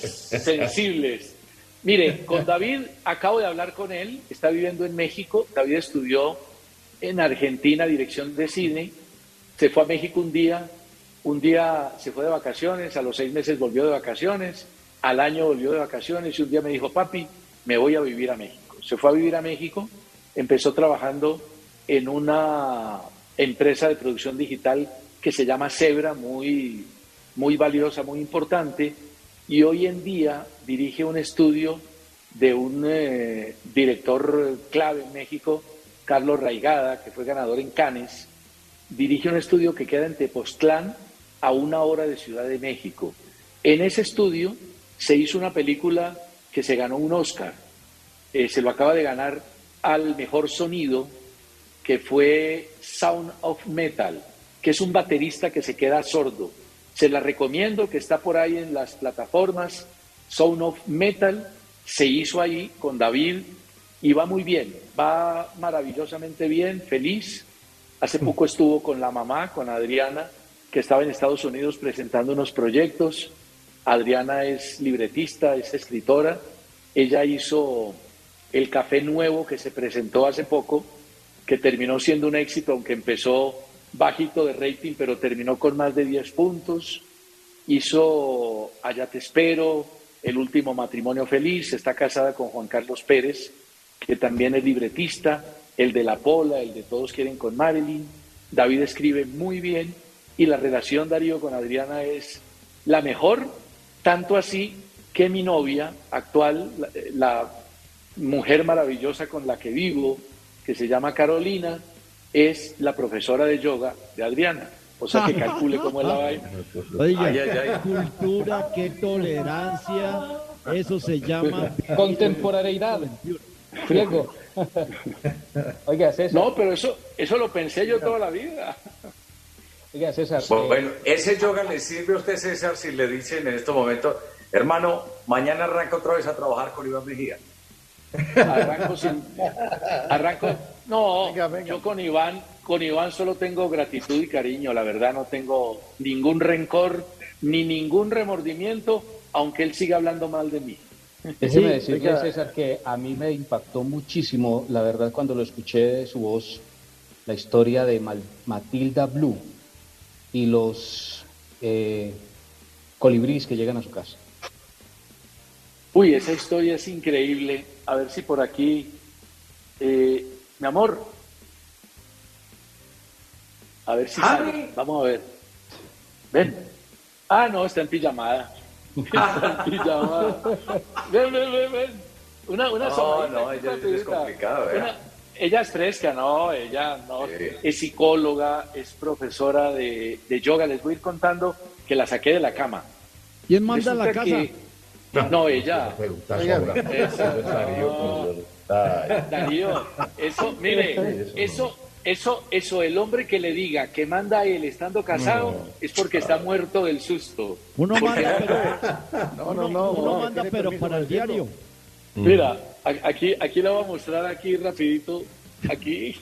sensibles. Mire, con David acabo de hablar con él, está viviendo en México. David estudió en Argentina dirección de cine, se fue a México un día se fue de vacaciones, a los 6 meses volvió de vacaciones, al año volvió de vacaciones y un día me dijo, papi, me voy a vivir a México. Se fue a vivir a México, empezó trabajando en una empresa de producción digital que se llama Zebra, muy, muy valiosa, muy importante, y hoy en día dirige un estudio de un director clave en México, Carlos Raigada, que fue ganador en Cannes. Dirige un estudio que queda en Tepoztlán, a 1 hora de Ciudad de México. En ese estudio se hizo una película que se ganó un Oscar. Se lo acaba de ganar al mejor sonido, que fue Sound of Metal, que es un baterista que se queda sordo. Se la recomiendo, que está por ahí en las plataformas. Sound of Metal se hizo ahí con David y va muy bien, va maravillosamente bien, feliz. Hace poco estuvo con la mamá, con Adriana, que estaba en Estados Unidos presentando unos proyectos. Adriana es libretista, es escritora. Ella hizo El Café Nuevo, que se presentó hace poco, que terminó siendo un éxito, aunque empezó bajito de rating, pero terminó con más de 10 puntos. Hizo Allá te espero, El último matrimonio feliz. Está casada con Juan Carlos Pérez, que también es libretista, el de La Pola, el de Todos quieren con Marilyn. David escribe muy bien y la relación, Darío, con Adriana es la mejor, tanto así que mi novia actual, la mujer maravillosa con la que vivo, que se llama Carolina, es la profesora de yoga de Adriana. O sea, que calcule cómo es la vaina. Oiga, Ay, ay, ay. qué cultura, qué tolerancia, eso se llama Contemporaneidad. Friego. Oiga, César. No, pero eso lo pensé yo toda la vida. Oiga, César. Bueno, ese yoga le sirve a usted, César, si le dicen en estos momentos, hermano, mañana arranca otra vez a trabajar con Iván Mejía. Arranco, no, Venga. yo con Iván solo tengo gratitud y cariño, la verdad no tengo ningún rencor ni ningún remordimiento, aunque él siga hablando mal de mí. Déjeme decirle, oiga. César, que a mí me impactó muchísimo, la verdad, cuando lo escuché de su voz, la historia de Matilda Blue y los colibríes que llegan a su casa. Uy, esa historia es increíble. A ver si por aquí, mi amor, a ver si sale. Vamos a ver. Ven. Ah, no, está en pijamada. Está en pijamada. Ven. Una No, sobadita no, aquí ella es rapidita. complicado, ¿verdad? Ella es fresca, no, ella no. Sí. Es psicóloga, es profesora de yoga. Les voy a ir contando que la saqué de la cama. ¿Quién manda la Resulta casa? No, ella. Oiga, Darío, eso, mire, eso, el hombre que le diga que manda a él estando casado es porque está muerto del susto. Uno manda, pero, uno manda, tiene pero permiso para el para decirlo. diario. Mira, aquí la voy a mostrar aquí rapidito, aquí.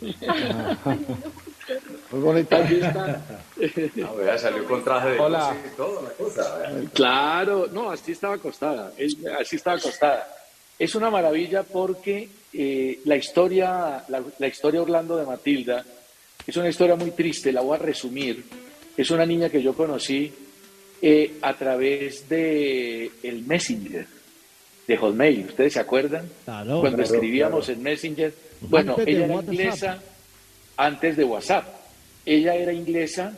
Muy bonita. Aquí está. No, vea, salió con traje de Hola. luz y todo, la cosa. Vea. Claro, no, así estaba acostada, así estaba acostada. Es una maravilla porque la historia Orlando de Matilda es una historia muy triste, la voy a resumir. Es una niña que yo conocí a través de el Messenger, de Hotmail. ¿Ustedes se acuerdan? Claro. Cuando Claro, escribíamos claro. en Messenger. Bueno, Antes de ella era WhatsApp. inglesa antes de WhatsApp. Ella era inglesa,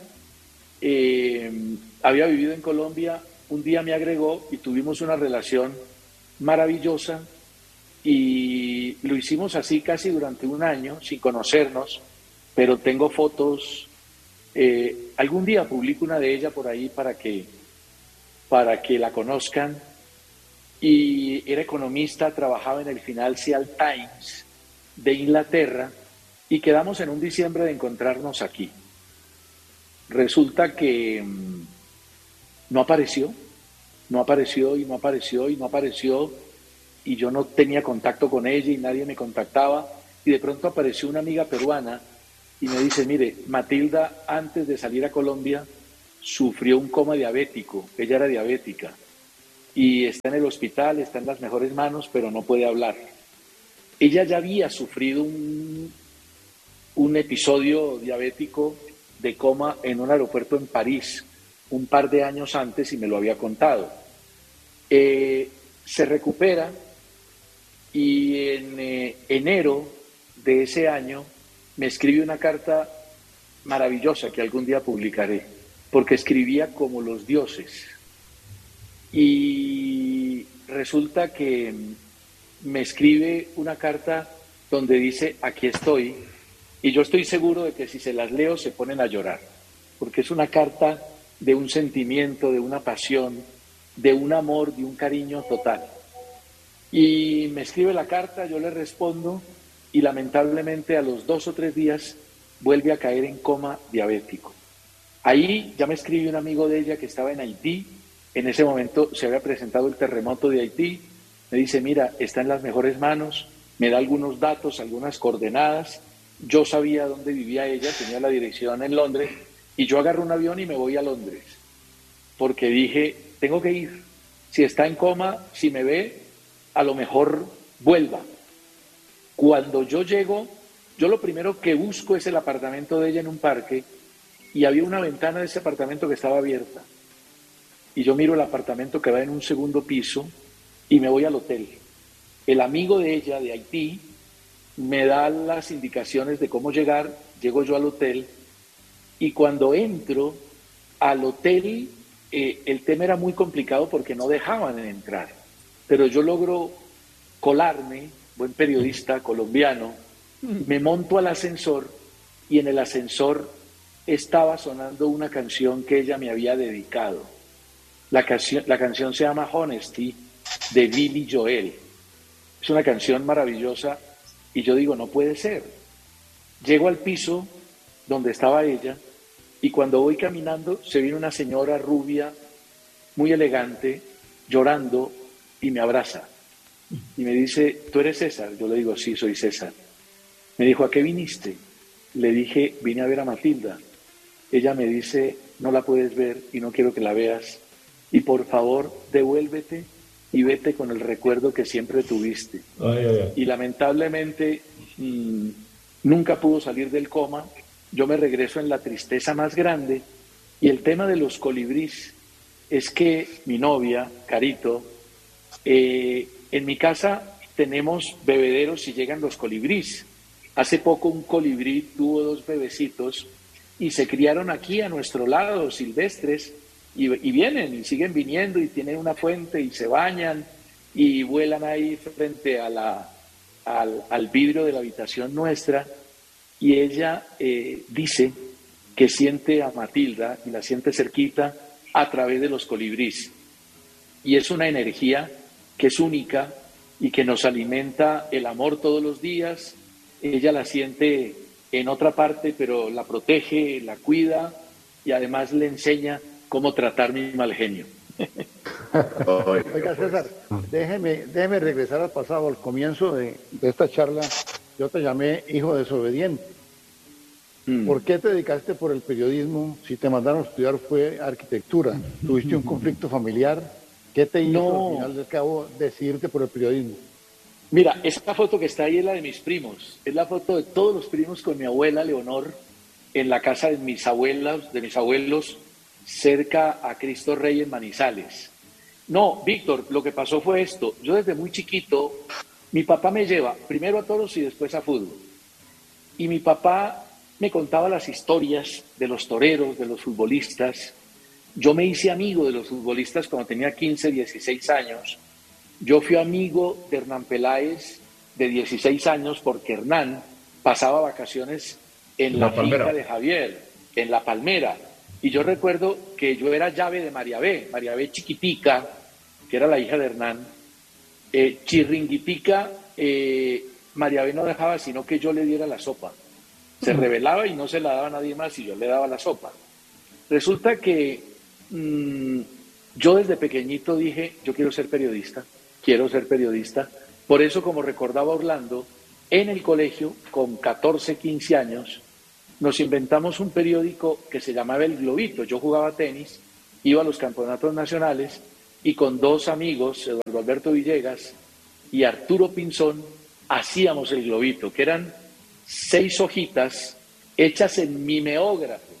había vivido en Colombia, un día me agregó y tuvimos una relación maravillosa y lo hicimos así casi durante un año sin conocernos, pero tengo fotos. Algún día publico una de ella por ahí para que la conozcan. Y era economista, trabajaba en el Financial Times de Inglaterra y quedamos en un diciembre de encontrarnos aquí. Resulta que no apareció y yo no tenía contacto con ella y nadie me contactaba y de pronto apareció una amiga peruana y me dice, mire, Matilda antes de salir a Colombia sufrió un coma diabético, ella era diabética y está en el hospital, está en las mejores manos, pero no puede hablar. Ella ya había sufrido un episodio diabético de coma en un aeropuerto en París un par de años antes y me lo había contado. Se recupera y en enero de ese año me escribe una carta maravillosa que algún día publicaré, porque escribía como los dioses. Y resulta que me escribe una carta donde dice, aquí estoy, y yo estoy seguro de que si se las leo se ponen a llorar, porque es una carta de un sentimiento, de una pasión, de un amor, de un cariño total. Y me escribe la carta, yo le respondo, y lamentablemente a los 2 o 3 días vuelve a caer en coma diabético. Ahí ya me escribe un amigo de ella que estaba en Haití, en ese momento se había presentado el terremoto de Haití, me dice, mira, está en las mejores manos, me da algunos datos, algunas coordenadas, yo sabía dónde vivía ella, tenía la dirección en Londres, y yo agarro un avión y me voy a Londres, porque dije, tengo que ir, si está en coma, si me ve, a lo mejor vuelva. Cuando yo llego, yo lo primero que busco es el apartamento de ella en un parque, y había una ventana de ese apartamento que estaba abierta, y yo miro el apartamento que va en un segundo piso, y me voy al hotel. El amigo de ella, de Haití, me da las indicaciones de cómo llegar, llego yo al hotel, y cuando entro al hotel, el tema era muy complicado porque no dejaban entrar, pero yo logro colarme, buen periodista colombiano, me monto al ascensor y en el ascensor estaba sonando una canción que ella me había dedicado. La canción se llama Honesty, de Billy Joel. Es una canción maravillosa y yo digo, no puede ser. Llego al piso donde estaba ella y cuando voy caminando se viene una señora rubia, muy elegante, llorando y me abraza. Y me dice, ¿tú eres César? Yo le digo, sí, soy César. Me dijo, ¿a qué viniste? Le dije, vine a ver a Matilda. Ella me dice, no la puedes ver y no quiero que la veas. Y por favor, devuélvete y vete con el recuerdo que siempre tuviste. Y lamentablemente nunca pudo salir del coma. Yo me regreso en la tristeza más grande. Y el tema de los colibrís es que mi novia, Carito, en mi casa tenemos bebederos y llegan los colibrís. Hace poco un colibrí tuvo 2 bebecitos y se criaron aquí a nuestro lado, silvestres, y vienen y siguen viniendo y tienen una fuente y se bañan y vuelan ahí frente a al vidrio de la habitación nuestra. Y ella dice que siente a Matilda y la siente cerquita a través de los colibrís. Y es una energía que es única y que nos alimenta el amor todos los días. Ella la siente en otra parte, pero la protege, la cuida y además le enseña cómo tratar mi mal genio. Oiga, César, déjeme regresar al pasado, al comienzo de esta charla. Yo te llamé hijo desobediente. ¿Por qué te dedicaste por el periodismo? Si te mandaron a estudiar fue arquitectura. ¿Tuviste un conflicto familiar? ¿Qué te hizo al final del cabo decidirte por el periodismo? Mira, esta foto que está ahí es la de mis primos. Es la foto de todos los primos con mi abuela Leonor en la casa de mis abuelos, cerca a Cristo Rey en Manizales. No, Víctor, lo que pasó fue esto. Yo desde muy chiquito, mi papá me lleva primero a toros y después a fútbol. Y mi papá me contaba las historias de los toreros, de los futbolistas. Yo me hice amigo de los futbolistas cuando tenía 15, 16 años. Yo fui amigo de Hernán Peláez de 16 años porque Hernán pasaba vacaciones en la finca de Javier, en La Palmera. Y yo recuerdo que yo era llave de María B chiquitica, que era la hija de Hernán. Chirringuitica, María B no dejaba sino que yo le diera la sopa. Se rebelaba y no se la daba a nadie más y yo le daba la sopa. Resulta que yo desde pequeñito dije, yo quiero ser periodista. Por eso, como recordaba Orlando, en el colegio, con 14, 15 años, nos inventamos un periódico que se llamaba El Globito. Yo jugaba tenis, iba a los campeonatos nacionales y con dos amigos, Eduardo Alberto Villegas y Arturo Pinzón, hacíamos el globito, que eran 6 hojitas hechas en mimeógrafo,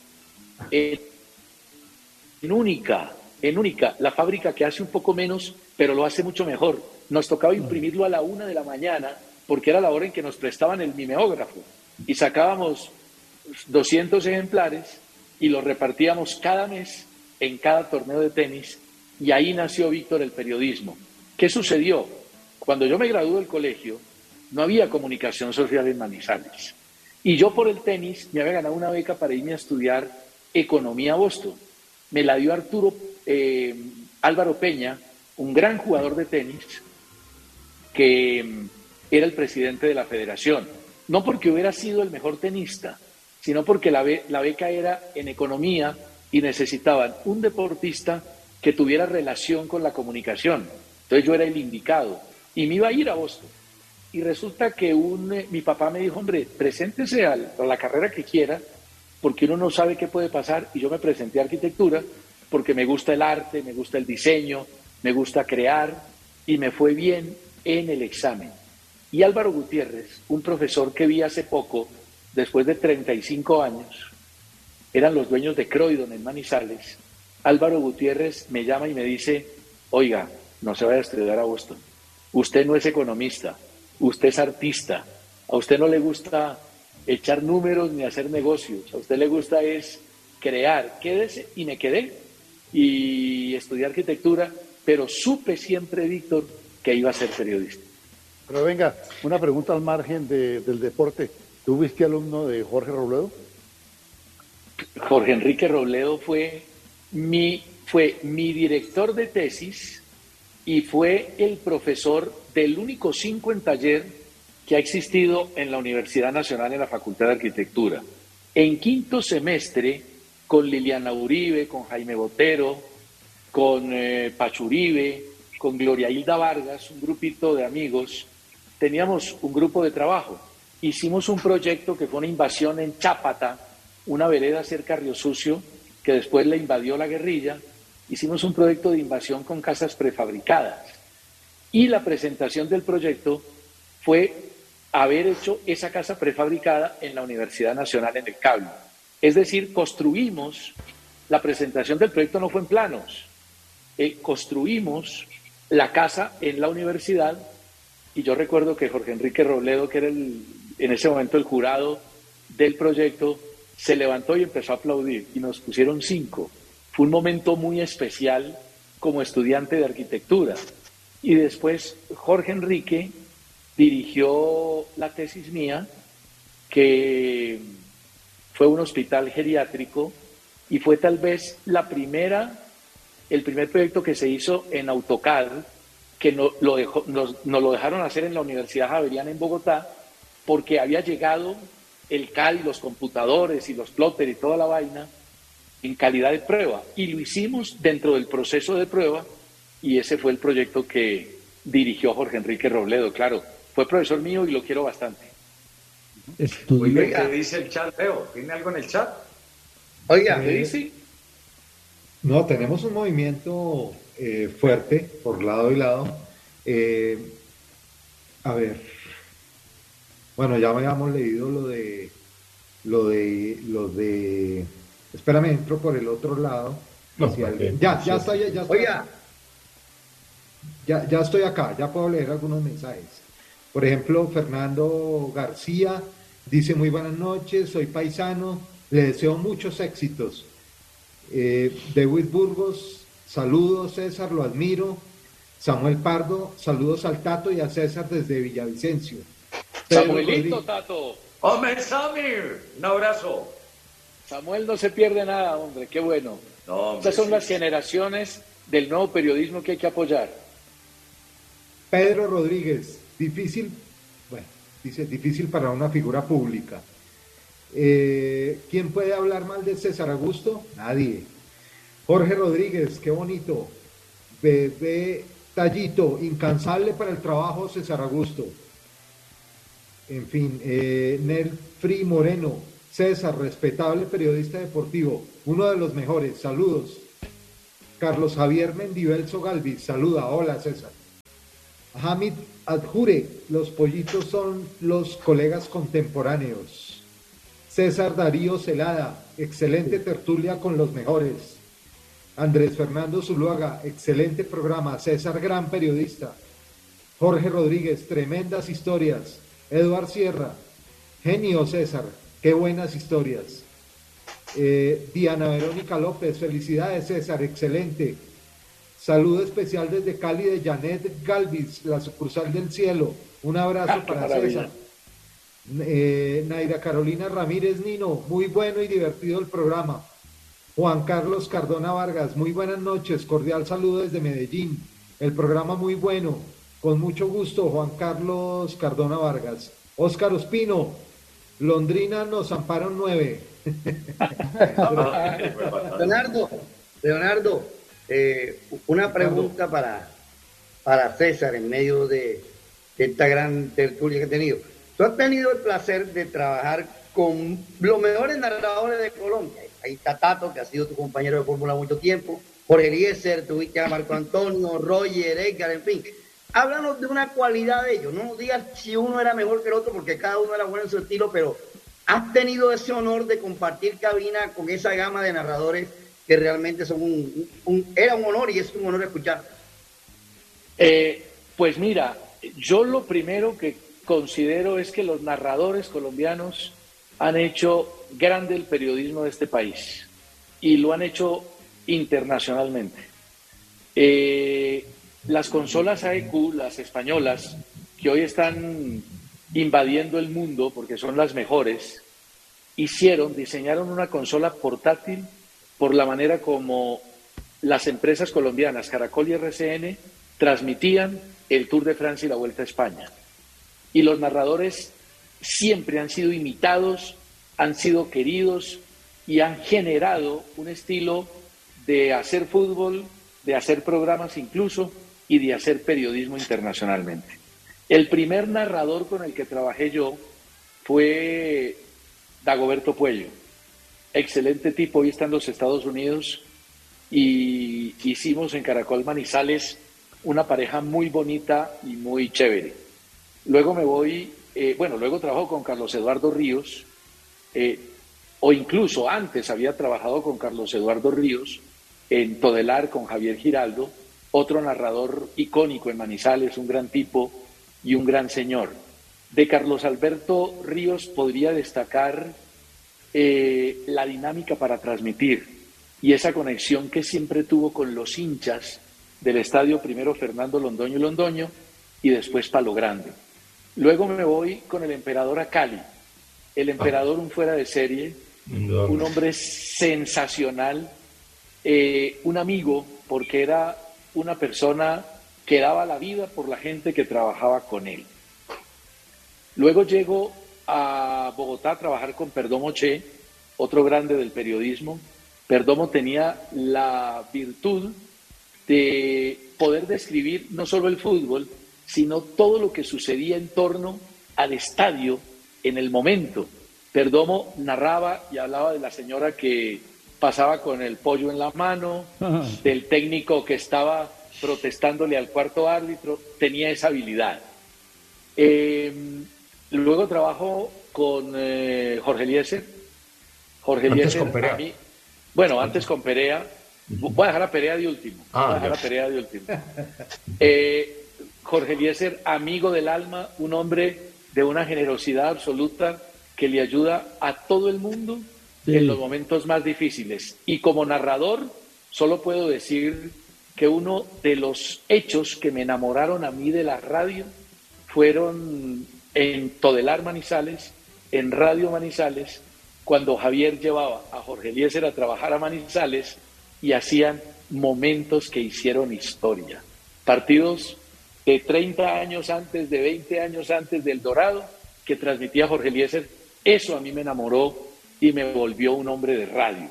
en única, la fábrica que hace un poco menos, pero lo hace mucho mejor. Nos tocaba imprimirlo a la 1 de la mañana, porque era la hora en que nos prestaban el mimeógrafo, y sacábamos 200 ejemplares y los repartíamos cada mes en cada torneo de tenis, y ahí nació, Víctor, el periodismo. ¿Qué sucedió? Cuando yo me gradué del colegio, no había comunicación social en Manizales, y yo por el tenis me había ganado una beca para irme a estudiar economía a Boston. Me la dio Álvaro Peña, un gran jugador de tenis, que era el presidente de la federación. No porque hubiera sido el mejor tenista, sino porque la beca era en economía y necesitaban un deportista que tuviera relación con la comunicación. Entonces yo era el indicado y me iba a ir a Boston. Y resulta que mi papá me dijo, hombre, preséntese a la carrera que quiera, porque uno no sabe qué puede pasar. Y yo me presenté a arquitectura porque me gusta el arte, me gusta el diseño, me gusta crear, y me fue bien en el examen. Y Álvaro Gutiérrez, un profesor que vi hace poco, después de 35 años, eran los dueños de Croydon en Manizales. Álvaro Gutiérrez me llama y me dice, oiga, no se vaya a estudiar a Boston. Usted no es economista, usted es artista. A usted no le gusta echar números ni hacer negocios. A usted le gusta es crear. Quédese. Y me quedé y estudié arquitectura, pero supe siempre, Víctor, que iba a ser periodista. Pero venga, una pregunta al margen del deporte. ¿Tú fuiste alumno de Jorge Robledo? Jorge Enrique Robledo fue mi director de tesis y fue el profesor del único 5 en taller que ha existido en la Universidad Nacional en la Facultad de Arquitectura. En 5º semestre, con Liliana Uribe, con Jaime Botero, con Pachuribe, con Gloria Hilda Vargas, un grupito de amigos, teníamos un grupo de trabajo. Hicimos un proyecto que fue una invasión en Chápata, una vereda cerca de Río Sucio, que después la invadió la guerrilla. Hicimos un proyecto de invasión con casas prefabricadas. Y la presentación del proyecto fue haber hecho esa casa prefabricada en la Universidad Nacional en el Cable. Es decir, construimos, la presentación del proyecto no fue en planos, construimos la casa en la universidad, y yo recuerdo que Jorge Enrique Robledo, que era en ese momento el jurado del proyecto, se levantó y empezó a aplaudir, y nos pusieron 5. Fue un momento muy especial como estudiante de arquitectura. Y después Jorge Enrique dirigió la tesis mía, que fue un hospital geriátrico, y fue tal vez el primer proyecto que se hizo en AutoCAD, que nos lo dejaron hacer en la Universidad Javeriana en Bogotá, porque había llegado el CAD y los computadores y los plotter y toda la vaina en calidad de prueba, y lo hicimos dentro del proceso de prueba, y ese fue el proyecto que dirigió Jorge Enrique Robledo. Claro, fue profesor mío y lo quiero bastante. Oiga, ¿qué dice el chat, Leo? ¿Tiene algo en el chat? Oiga, ¿qué dice? No, tenemos un movimiento fuerte por lado y lado. A ver, bueno, ya habíamos leído lo de espérame, entro por el otro lado. No, ya estoy. Oiga, ya estoy acá, ya puedo leer algunos mensajes. Por ejemplo, Fernando García dice: muy buenas noches, soy paisano, le deseo muchos éxitos. David Burgos, saludos César, lo admiro. Samuel Pardo, saludos al Tato y a César desde Villavicencio. Samuelito, Tato. ¡Hombre, Samir! Un abrazo. Samuel no se pierde nada, hombre, qué bueno. No, hombre, estas son las generaciones del nuevo periodismo que hay que apoyar. Pedro Rodríguez, difícil para una figura pública. ¿Quién puede hablar mal de César Augusto? Nadie. Jorge Rodríguez, qué bonito. Bebé Tallito, incansable para el trabajo César Augusto. En fin, Nelfri Moreno, César, respetable periodista deportivo, uno de los mejores, saludos. Carlos Javier Mendivelso Galvis, saluda, hola César. Hamid Adjure, los pollitos son los colegas contemporáneos. César Darío Celada, excelente tertulia con los mejores. Andrés Fernando Zuluaga, excelente programa. César, gran periodista. Jorge Rodríguez, tremendas historias. Eduard Sierra, genio César, qué buenas historias. Diana Verónica López, felicidades César, excelente. Saludo especial desde Cali de Janet Galvis, la sucursal del cielo. Un abrazo para César. Naira Carolina Ramírez Nino, muy bueno y divertido el programa. Juan Carlos Cardona Vargas, muy buenas noches, cordial saludo desde Medellín. El programa muy bueno, con mucho gusto, Juan Carlos Cardona Vargas. Óscar Ospino, Londrina nos amparon 9. Leonardo, una pregunta para César en medio de esta gran tertulia que he tenido. Tú has tenido el placer de trabajar con los mejores narradores de Colombia. Ahí está Tato, que ha sido tu compañero de fórmula mucho tiempo, Jorge Eliezer, tuviste a Marco Antonio, Roger, Edgar, en fin. Háblanos de una cualidad de ellos, no nos digas si uno era mejor que el otro, porque cada uno era bueno en su estilo, pero has tenido ese honor de compartir cabina con esa gama de narradores que realmente son era un honor y es un honor escuchar. Pues mira, yo lo primero que considero es que los narradores colombianos han hecho grande el periodismo de este país y lo han hecho internacionalmente. Las consolas AEQ, las españolas, que hoy están invadiendo el mundo porque son las mejores, diseñaron una consola portátil por la manera como las empresas colombianas, Caracol y RCN, transmitían el Tour de Francia y la Vuelta a España. Y los narradores siempre han sido imitados, han sido queridos y han generado un estilo de hacer fútbol, de hacer programas incluso y de hacer periodismo internacionalmente. El primer narrador con el que trabajé yo fue Dagoberto Puello. Excelente tipo, hoy está en los Estados Unidos y hicimos en Caracol Manizales una pareja muy bonita y muy chévere. Luego luego trabajo con Carlos Eduardo Ríos, o incluso antes había trabajado con Carlos Eduardo Ríos en Todelar con Javier Giraldo, otro narrador icónico en Manizales, un gran tipo y un gran señor. De Carlos Alberto Ríos podría destacar la dinámica para transmitir y esa conexión que siempre tuvo con los hinchas del estadio, primero Fernando Londoño y Londoño y después Palo Grande. Luego me voy con el emperador a Cali. El emperador, un fuera de serie, un hombre sensacional, un amigo, porque era una persona que daba la vida por la gente que trabajaba con él. Luego llego a Bogotá a trabajar con Perdomo Che, otro grande del periodismo. Perdomo tenía la virtud de poder describir no solo el fútbol, sino todo lo que sucedía en torno al estadio en el momento. Perdomo narraba y hablaba de la señora que pasaba con el pollo en la mano, del técnico que estaba protestándole al cuarto árbitro, tenía esa habilidad. Luego trabajo con Jorge Eliezer. Jorge Eliezer, con Perea. Antes con Perea. Voy a dejar a Perea de último. Jorge Eliezer, amigo del alma, un hombre de una generosidad absoluta que le ayuda a todo el mundo en los momentos más difíciles. Y como narrador, solo puedo decir que uno de los hechos que me enamoraron a mí de la radio fueron en Todelar Manizales, en Radio Manizales, cuando Javier llevaba a Jorge Eliezer a trabajar a Manizales y hacían momentos que hicieron historia. Partidos de 30 años antes, de 20 años antes del Dorado, que transmitía Jorge Eliezer. Eso a mí me enamoró y me volvió un hombre de radio.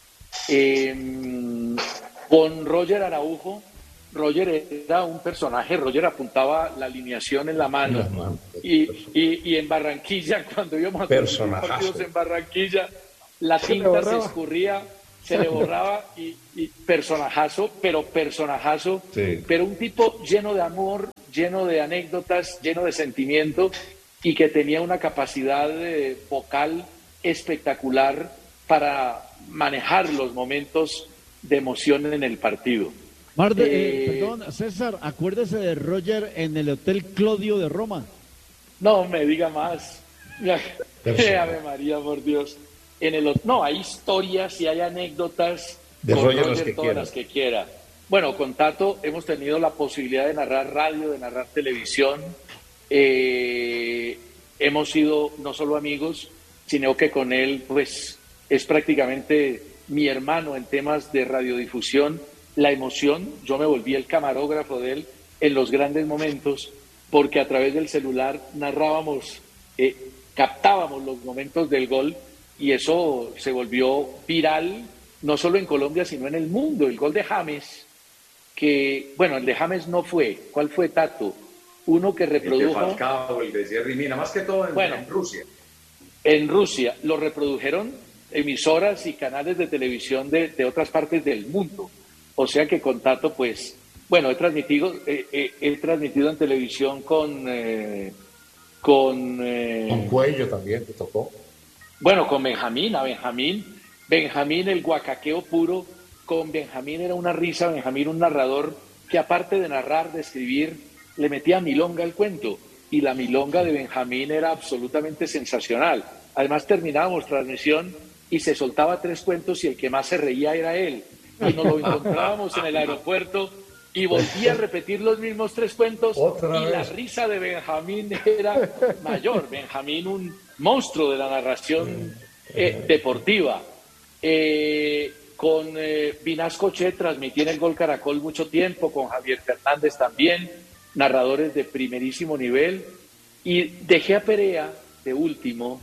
Con Roger Araujo, Roger era un personaje, Roger apuntaba la alineación en la mano. Y en Barranquilla, cuando íbamos a hacer partidos en Barranquilla, la tinta se escurría se le borraba y personajazo, Sí. pero un tipo lleno de amor, lleno de anécdotas, lleno de sentimiento y que tenía una capacidad vocal espectacular para manejar los momentos de emoción en el partido. Perdón, César, acuérdese de Roger en el Hotel Clodio de Roma. No me diga más. Ave María, por Dios. No, hay historias y hay anécdotas De con Roger, Roger, todas las que quiera. Bueno, con Tato hemos tenido la posibilidad de narrar radio, de narrar televisión. Hemos sido no solo amigos, sino que con él, pues, es prácticamente mi hermano en temas de radiodifusión. La emoción, yo me volví el camarógrafo de él en los grandes momentos, porque a través del celular narrábamos, captábamos los momentos del gol, y eso se volvió viral, no solo en Colombia, sino en el mundo. El gol de James, que, bueno, el de James no fue. ¿Cuál fue, Tato? Uno que reprodujo... El de Falcao, el de Thierry Mina, más que todo en Rusia. En Rusia lo reprodujeron emisoras y canales de televisión de otras partes del mundo. O sea que con Tato, pues, bueno, he transmitido en televisión con Cuello también te tocó. Bueno, con Benjamín, Benjamín el guacaqueo puro. Con Benjamín era una risa, Benjamín un narrador que aparte de narrar, de escribir, le metía milonga al cuento, y la milonga de Benjamín era absolutamente sensacional. Además terminábamos transmisión y se soltaba 3 cuentos y el que más se reía era él, y nos lo encontrábamos en el aeropuerto y volvía a repetir los mismos 3 cuentos y la risa de Benjamín era mayor. Benjamín, un monstruo de la narración deportiva. Con Vinasco Che transmití en el Gol Caracol mucho tiempo, con Javier Fernández también, narradores de primerísimo nivel, y dejé a Perea de último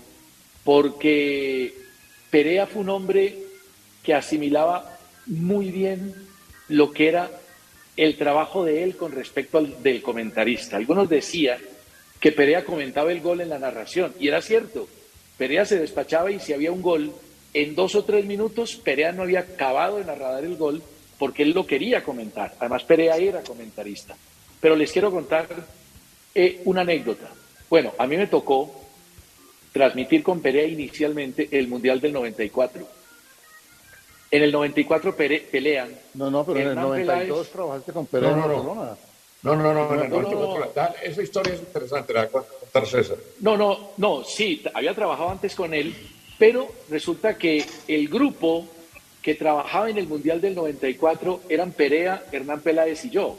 porque Perea fue un hombre que asimilaba muy bien lo que era el trabajo de él con respecto al del comentarista. Algunos decían que Perea comentaba el gol en la narración, y era cierto. Perea se despachaba y si había un gol, en 2 o 3 minutos Perea no había acabado de narrar el gol porque él lo quería comentar. Además, Perea era comentarista. Pero les quiero contar una anécdota. Bueno, a mí me tocó transmitir con Perea inicialmente el Mundial del 94. En el 94 pelean. No, pero en el 92 trabajaste con Perea en Barcelona. No. Esa historia es interesante, la va a contar César. No, sí, había trabajado antes con él, pero resulta que el grupo que trabajaba en el Mundial del 94 eran Perea, Hernán Peláez y yo.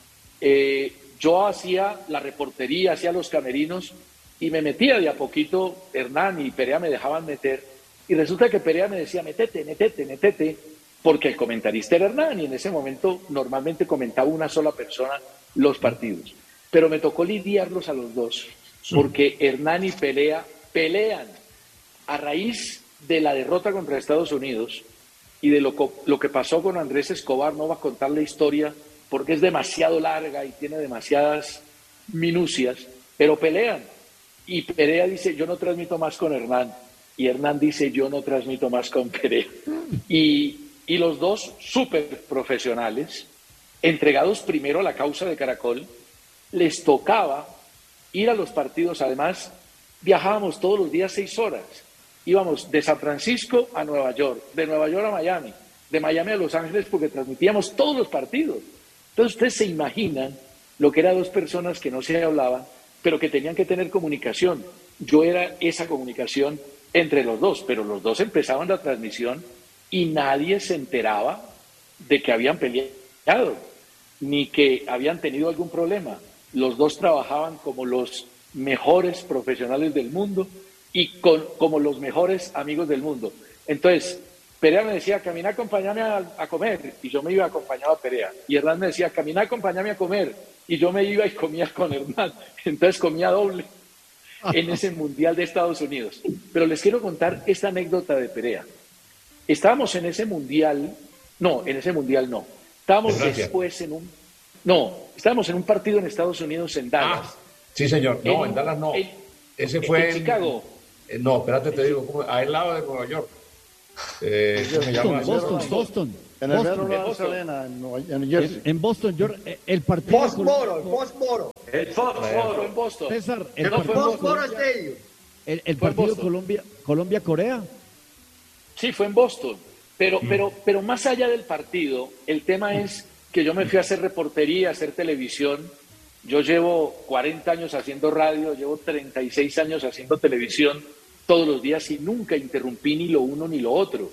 Yo hacía la reportería, hacía los camerinos y me metía de a poquito. Hernán y Perea me dejaban meter, y resulta que Perea me decía, metete, porque el comentarista era Hernán y en ese momento normalmente comentaba una sola persona los partidos. Pero me tocó lidiarlos a los dos, porque Hernán y Perea pelean a raíz de la derrota contra Estados Unidos y de lo que pasó con Andrés Escobar. No va a contar la historia porque es demasiado larga y tiene demasiadas minucias, pero pelean. Y Perea dice, yo no transmito más con Hernán. Y Hernán dice, yo no transmito más con Perea. Y los dos súper profesionales, entregados primero a la causa de Caracol, les tocaba ir a los partidos. Además, viajábamos todos los días 6 horas. Íbamos de San Francisco a Nueva York, de Nueva York a Miami, de Miami a Los Ángeles, porque transmitíamos todos los partidos. Entonces ustedes se imaginan lo que eran 2 personas que no se hablaban, pero que tenían que tener comunicación. Yo era esa comunicación entre los dos, pero los dos empezaban la transmisión y nadie se enteraba de que habían peleado, ni que habían tenido algún problema. Los dos trabajaban como los mejores profesionales del mundo y como los mejores amigos del mundo. Entonces, Perea me decía, camina, acompáñame a comer, y yo me iba acompañado a Perea. Y Hernán me decía, camina, acompáñame a comer, y yo me iba y comía con Hernán. Entonces comía doble en ese Mundial de Estados Unidos. Pero les quiero contar esta anécdota de Perea. Estábamos en ese Mundial, no. Estábamos después estábamos en un partido en Estados Unidos, en Dallas. Sí, señor. No, en Dallas no. Ese fue en Chicago. No, espérate, te digo, al lado de Nueva York. Se llama Boston. En el Boston. Metro Arena, en New Jersey. En Boston, el partido. Fósforo. El fósforo. Fue en Boston. César, El Fósforo Stadium. el partido Colombia-Corea. Sí, fue en Boston. Pero más allá del partido, el tema es que yo me fui a hacer reportería, a hacer televisión. Yo llevo 40 años haciendo radio, llevo 36 años haciendo televisión todos los días y nunca interrumpí ni lo uno ni lo otro.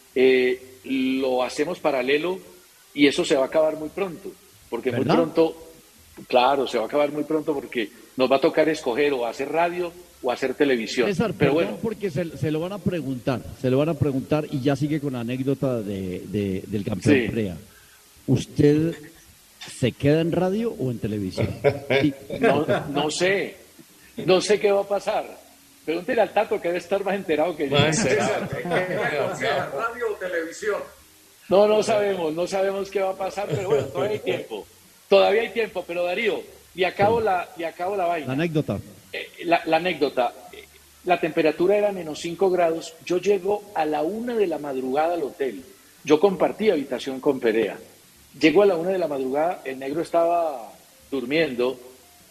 Lo hacemos paralelo y eso se va a acabar muy pronto, porque ¿verdad? muy pronto, claro, se va a acabar muy pronto porque nos va a tocar escoger o hacer radio o hacer televisión. César, pero perdón, bueno, porque se lo van a preguntar y ya sigue con la anécdota del campeón Sí. Prea. ¿Usted se queda en radio o en televisión? Sí. no sé qué va a pasar. Pregúntele al Tato que debe estar más enterado que yo. César, ¿radio o televisión? No sabemos qué va a pasar, pero bueno, todavía hay tiempo, pero Darío, y acabo la vaina. La anécdota. La anécdota, la temperatura era -5 grados, yo llego a la 1 de la madrugada al hotel, yo compartí habitación con Perea, llego a la 1 de la madrugada, el negro estaba durmiendo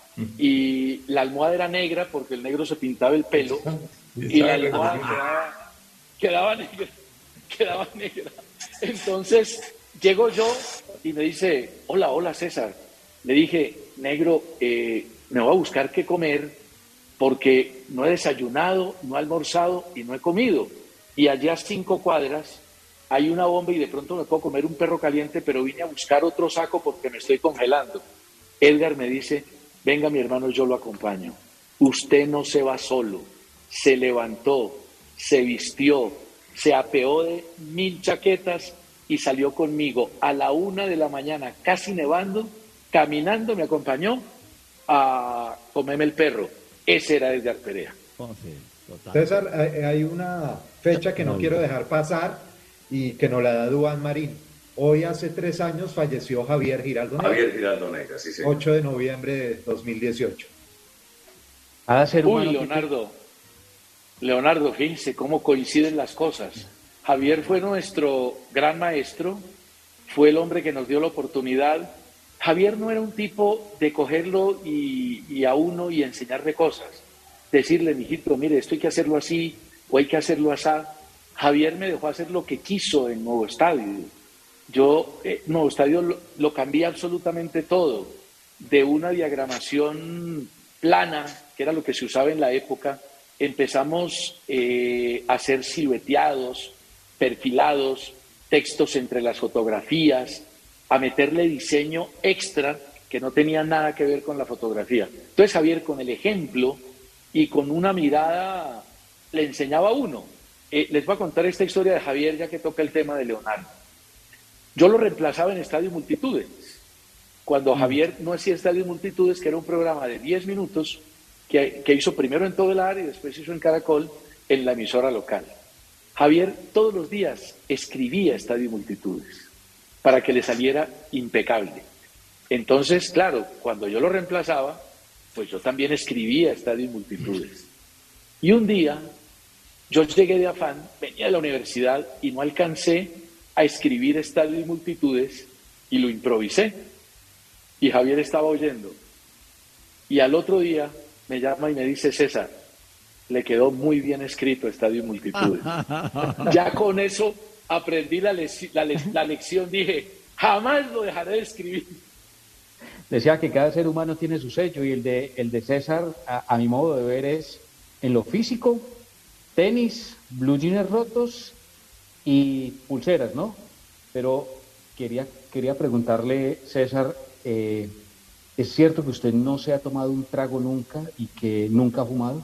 y la almohada era negra porque el negro se pintaba el pelo y la almohada quedaba negra. Entonces llego yo y me dice, hola César. Le dije, negro, me voy a buscar qué comer porque no he desayunado, no he almorzado y no he comido. Y allá a 5 cuadras hay una bomba y de pronto me puedo comer un perro caliente, pero vine a buscar otro saco porque me estoy congelando. Edgar me dice, venga mi hermano, yo lo acompaño. Usted no se va solo. Se levantó, se vistió, se apeó de 1000 chaquetas y salió conmigo a la 1 de la mañana, casi nevando, caminando, me acompañó a comerme el perro. Ese era Edgar Perea. Oh, sí, total. César, hay una fecha que no quiero dejar pasar y que nos la da Duván Marín. Hoy hace 3 años falleció Javier Giraldo Negra. Javier Giraldo Negra, sí, sí. 8 de noviembre de 2018. Cada ser humano Uy, Leonardo, fíjense cómo coinciden las cosas. Javier fue nuestro gran maestro, fue el hombre que nos dio la oportunidad. Javier no era un tipo de cogerlo y a uno y enseñarle cosas. Decirle, mijito, mire, esto hay que hacerlo así o hay que hacerlo así. Javier me dejó hacer lo que quiso en Nuevo Estadio. Yo, Nuevo Estadio lo cambié absolutamente todo. De una diagramación plana, que era lo que se usaba en la época, empezamos a hacer silueteados, perfilados, textos entre las fotografías, a meterle diseño extra que no tenía nada que ver con la fotografía. Entonces Javier, con el ejemplo y con una mirada, le enseñaba a uno. Les voy a contar esta historia de Javier, ya que toca el tema de Leonardo. Yo lo reemplazaba en Estadio Multitudes. Cuando Javier no hacía Estadio Multitudes, que era un programa de 10 minutos, que hizo primero en todo el área y después hizo en Caracol, en la emisora local. Javier todos los días escribía Estadio Multitudes para que le saliera impecable. Entonces, claro, cuando yo lo reemplazaba, pues yo también escribía Estadio Multitudes. Y un día, yo llegué de afán, venía de la universidad y no alcancé a escribir Estadio Multitudes y lo improvisé. Y Javier estaba oyendo. Y al otro día me llama y me dice, César, le quedó muy bien escrito Estadio Multitudes. Ya con eso aprendí la lección, dije, jamás lo dejaré de escribir. Decía que cada ser humano tiene su sello y el de César, a mi modo de ver, es en lo físico, tenis, blue jeans rotos y pulseras, ¿no? Pero quería preguntarle, César, ¿es cierto que usted no se ha tomado un trago nunca y que nunca ha fumado?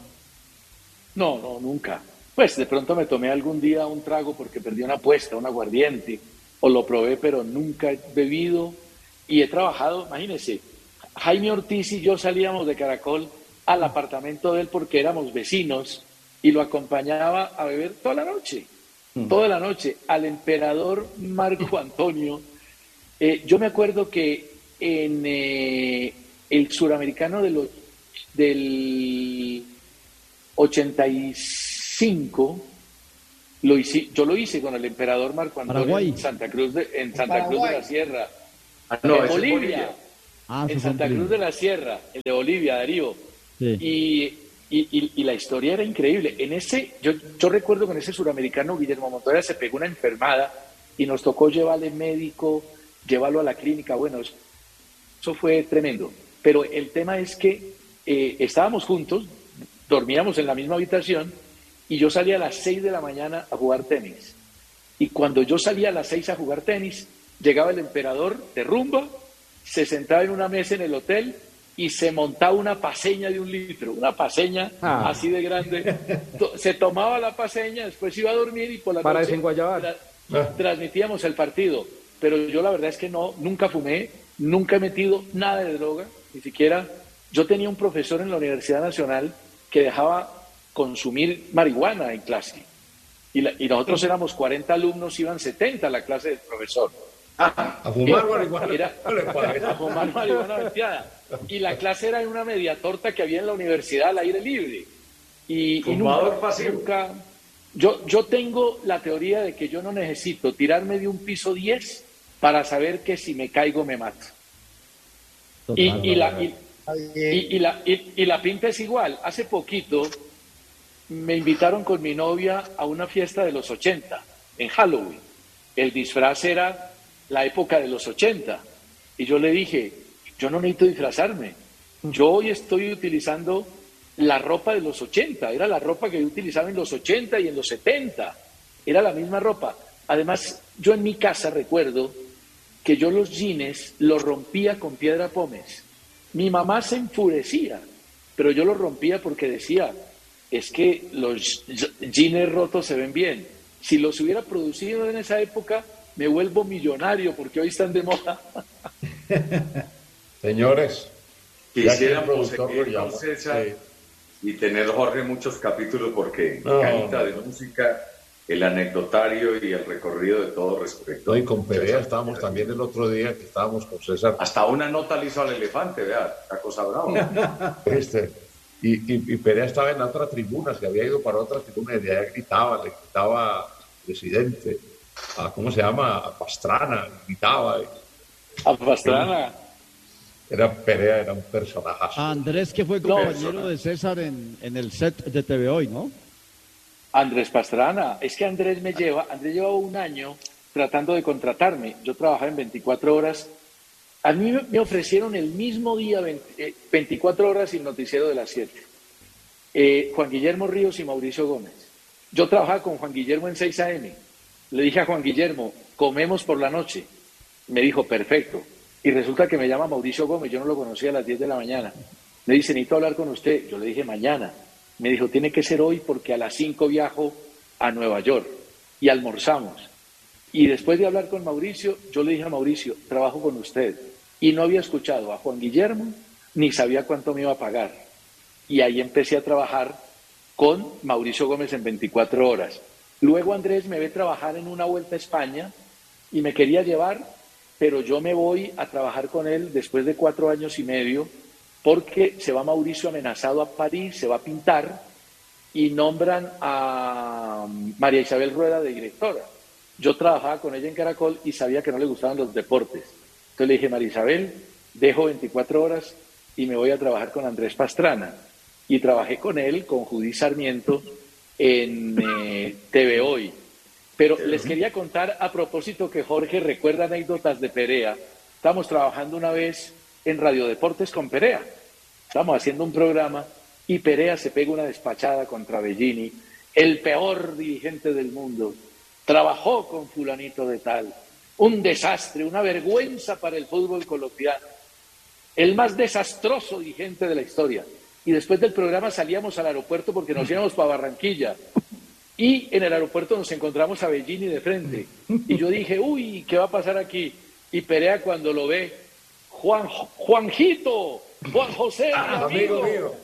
No, nunca. Pues de pronto me tomé algún día un trago porque perdí una apuesta, un aguardiente, o lo probé, pero nunca he bebido y he trabajado. Imagínense, Jaime Ortiz y yo salíamos de Caracol al apartamento de él porque éramos vecinos y lo acompañaba a beber toda la noche, al emperador Marco Antonio. Yo me acuerdo que en el suramericano del 85, Yo lo hice con el emperador Marco Antonio Paraguay. en Santa Cruz de la Sierra. No, En es Bolivia. En Santa Cruz de la Sierra, el de Bolivia, Darío. Sí. Y la historia era increíble. Yo recuerdo que en ese suramericano Guillermo Montoya se pegó una enfermada y nos tocó llevarle médico, llevarlo a la clínica. Bueno, eso fue tremendo. Pero el tema es que estábamos juntos, dormíamos en la misma habitación y yo salía a las 6 de la mañana a jugar tenis. Y cuando yo salía a las 6 a jugar tenis, llegaba el emperador de rumba, se sentaba en una mesa en el hotel y se montaba una paseña de 1 litro, una paseña así de grande. Se tomaba la paseña, después iba a dormir y por la para noche desenguayabar. transmitíamos el partido. Pero yo la verdad es que nunca fumé, nunca he metido nada de droga, ni siquiera. Yo tenía un profesor en la Universidad Nacional que dejaba consumir marihuana en clase. Y nosotros éramos 40 alumnos, iban 70 a la clase del profesor. A fumar marihuana. A fumar marihuana venteada. Y la clase era en una media torta que había en la universidad al aire libre. Y nunca. Yo tengo la teoría de que yo no necesito tirarme de un piso 10 para saber que si me caigo me mato. Y la pinta es igual. Hace poquito me invitaron con mi novia a una fiesta de los 80, en Halloween. El disfraz era la época de los 80. Y yo le dije, yo no necesito disfrazarme. Yo hoy estoy utilizando la ropa de los 80. Era la ropa que yo utilizaba en los 80 y en los 70. Era la misma ropa. Además, yo en mi casa recuerdo que yo los jeans los rompía con piedra pómez. Mi mamá se enfurecía, pero yo los rompía porque decía, es que los jeans rotos se ven bien. Si los hubiera producido en esa época, me vuelvo millonario porque hoy están de moda. Señores, quisiéramos productor seguir con César y tener, Jorge, muchos capítulos porque canta de música, el anecdotario y el recorrido de todo respecto. No, y con Perea estábamos también el otro día que estábamos con César. Hasta una nota le hizo al elefante, vea, la cosa brava. Y Perea estaba en la otra tribuna, se había ido para otra tribuna y de allá le gritaba al presidente, ¿cómo se llama? A Pastrana, gritaba. A Pastrana. Perea era un personaje. Andrés, que fue compañero de César en el set de TV Hoy, ¿no? Andrés Pastrana. Es que Andrés llevaba 1 año tratando de contratarme. Yo trabajaba en 24 horas. A mí me ofrecieron el mismo día 24 horas y el noticiero de las 7. Juan Guillermo Ríos y Mauricio Gómez. Yo trabajaba con Juan Guillermo en 6 AM. Le dije a Juan Guillermo, comemos por la noche. Me dijo, perfecto. Y resulta que me llama Mauricio Gómez, yo no lo conocía a las 10 de la mañana. Me dice, necesito hablar con usted. Yo le dije, mañana. Me dijo, tiene que ser hoy porque a las 5 viajo a Nueva York y almorzamos. Y después de hablar con Mauricio, yo le dije a Mauricio, trabajo con usted. Y no había escuchado a Juan Guillermo ni sabía cuánto me iba a pagar. Y ahí empecé a trabajar con Mauricio Gómez en 24 horas. Luego Andrés me ve trabajar en una vuelta a España y me quería llevar, pero yo me voy a trabajar con él después de 4 años y medio porque se va Mauricio amenazado a París, se va a pintar y nombran a María Isabel Rueda de directora. Yo trabajaba con ella en Caracol y sabía que no le gustaban los deportes. Entonces le dije, María Isabel, dejo 24 horas y me voy a trabajar con Andrés Pastrana. Y trabajé con él, con Judith Sarmiento, en TV Hoy. Pero les quería contar a propósito que Jorge recuerda anécdotas de Perea. Estábamos trabajando una vez en Radio Deportes con Perea. Estábamos haciendo un programa y Perea se pega una despachada contra Bellini, el peor dirigente del mundo. Trabajó con fulanito de tal. Un desastre, una vergüenza para el fútbol colombiano. El más desastroso dirigente de la historia. Y después del programa salíamos al aeropuerto porque nos íbamos para Barranquilla. Y en el aeropuerto nos encontramos a Bellini de frente. Y yo dije, uy, ¿qué va a pasar aquí? Y Perea cuando lo ve, Juanjito, Juan José, mi amigo mío.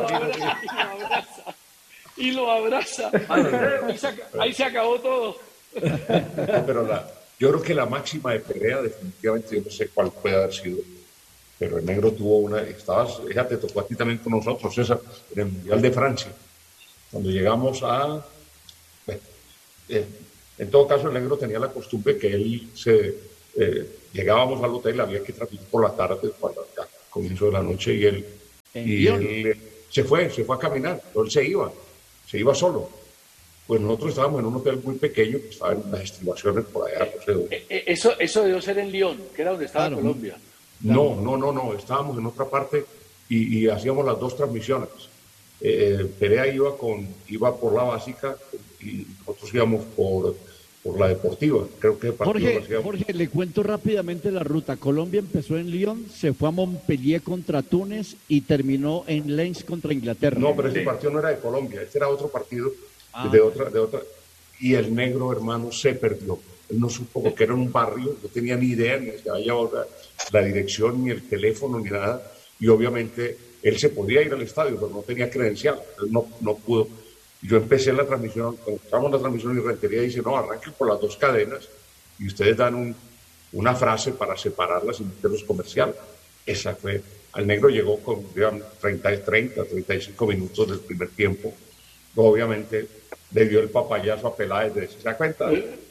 Y lo abraza. Ahí se acabó todo. No, pero yo creo que la máxima de Perea, definitivamente, yo no sé cuál puede haber sido, pero el negro tuvo una, ella te tocó a ti también con nosotros, César, en el Mundial de Francia, cuando llegamos En todo caso, el negro tenía la costumbre que él llegábamos al hotel, había que transmitir por la tarde, para el comienzo de la noche, y él se fue a caminar, él se iba solo. Pues nosotros estábamos en un hotel muy pequeño, que estaba en las estribaciones por allá. No sé dónde. Eso debió ser en Lyon, que era donde estaba Colombia. No, estábamos en otra parte y hacíamos las dos transmisiones. Perea iba por la básica y nosotros íbamos por la deportiva. Creo que Jorge, le cuento rápidamente la ruta. Colombia empezó en Lyon, se fue a Montpellier contra Túnez y terminó en Lens contra Inglaterra. No, pero ese partido no era de Colombia, este era otro partido de otra. Y el negro, hermano, se perdió. Él no supo, porque era un barrio, no tenía ni idea, ni había la dirección, ni el teléfono, ni nada. Y obviamente él se podía ir al estadio, pero no tenía credencial, él no pudo. Yo empecé la transmisión, cuando estábamos en la transmisión y Rentería dice, no, arranquen por las dos cadenas y ustedes dan una frase para separarlas y meterlos comercial. Esa fue, al negro llegó con, digamos, 35 minutos del primer tiempo. Obviamente le dio el papayazo a Peláez de, ¿se da cuenta?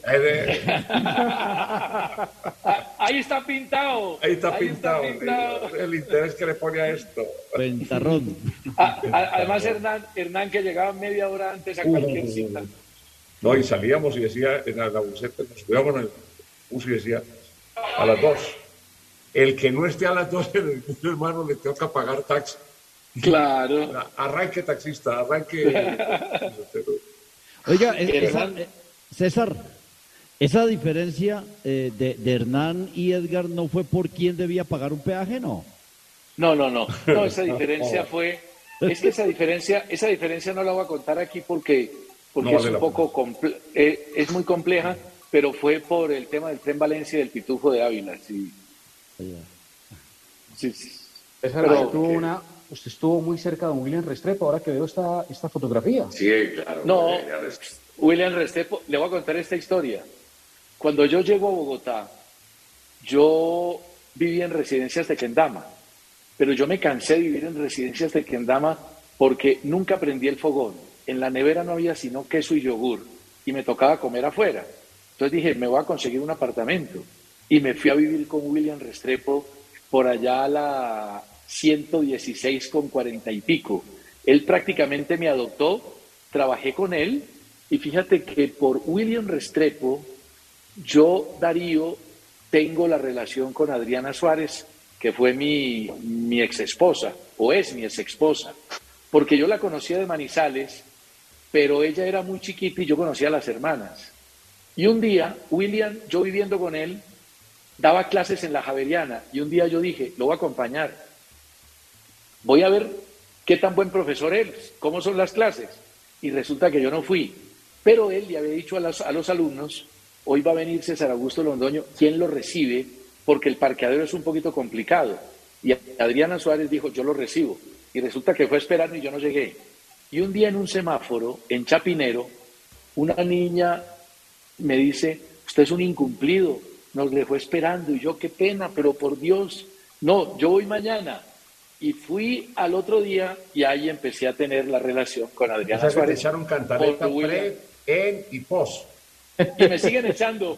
Ahí está pintado. Ahí está pintado. El interés que le pone a esto. Pentarrón. Además, Hernán que llegaba media hora antes a cualquier cita. No, y salíamos y decía, en la buseta, nos subíamos en el bus y decía, a las 2. El que no esté a las 2 en el bus, hermano, le tengo que pagar taxi. Claro. Arranque, taxista, arranque. Oiga, César, esa diferencia de Hernán y Edgar no fue por quién debía pagar un peaje, ¿no? No, esa diferencia fue... Es que esa diferencia no la voy a contar aquí porque es un poco es muy compleja, pero fue por el tema del Tren Valencia y del Pitufo de Ávila. Sí. Pero usted estuvo muy cerca de William Restrepo, ahora que veo esta fotografía. Sí, claro. No, William Restrepo, le voy a contar esta historia. Cuando yo llego a Bogotá, yo vivía en residencias de Kendama, pero yo me cansé de vivir en residencias de Kendama porque nunca prendí el fogón. En la nevera no había sino queso y yogur y me tocaba comer afuera. Entonces dije, me voy a conseguir un apartamento y me fui a vivir con William Restrepo por allá a la 116 con 40 y pico. Él prácticamente me adoptó, trabajé con él y fíjate que por William Restrepo yo, Darío, tengo la relación con Adriana Suárez, que fue mi ex esposa, o es mi ex esposa, porque yo la conocía de Manizales, pero ella era muy chiquita y yo conocía a las hermanas. Y un día, William, yo viviendo con él, daba clases en la Javeriana, y un día yo dije, lo voy a acompañar, voy a ver qué tan buen profesor es, cómo son las clases. Y resulta que yo no fui, pero él le había dicho a los alumnos, hoy va a venir César Augusto Londoño, ¿quién lo recibe? Porque el parqueadero es un poquito complicado. Y Adriana Suárez dijo, yo lo recibo. Y resulta que fue a esperarme y yo no llegué. Y un día en un semáforo, en Chapinero, una niña me dice, usted es un incumplido, nos dejó esperando. Y yo, qué pena, pero por Dios, no, yo voy mañana. Y fui al otro día y ahí empecé a tener la relación con Adriana Suárez. Te echaron cantaleta pre, en y pos. Y me siguen echando.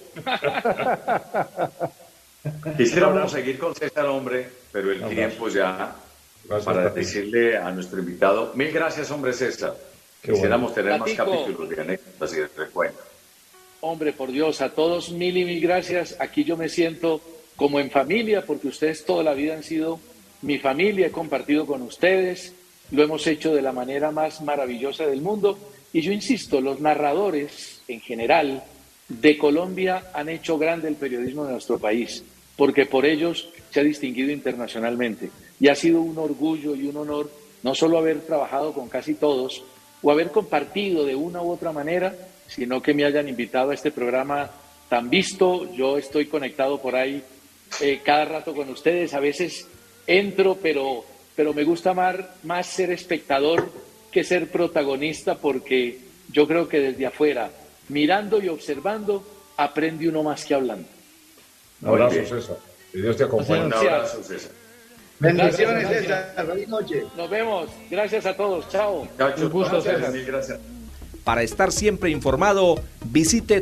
Quisiéramos seguir con César, hombre, pero el tiempo ya, para decirle a nuestro invitado, mil gracias, hombre, César. Quisiéramos tener más capítulos de anécdotas y de recuerdos. Hombre, por Dios, a todos mil y mil gracias. Aquí yo me siento como en familia, porque ustedes toda la vida han sido mi familia, he compartido con ustedes, lo hemos hecho de la manera más maravillosa del mundo. Y yo insisto, los narradores en general de Colombia han hecho grande el periodismo de nuestro país, porque por ellos se ha distinguido internacionalmente. Y ha sido un orgullo y un honor no solo haber trabajado con casi todos o haber compartido de una u otra manera, sino que me hayan invitado a este programa tan visto. Yo estoy conectado por ahí cada rato con ustedes, a veces entro, pero me gusta más ser espectador que ser protagonista, porque yo creo que desde afuera, mirando y observando, aprende uno más que hablando. Un abrazo, César. Que Dios te acompañe. Un abrazo, César. Bendiciones, César. Feliz noche. Nos vemos. Gracias a todos. Chao. Cacho, un gusto, gracias, César. mil gracias. Para estar siempre informado, visite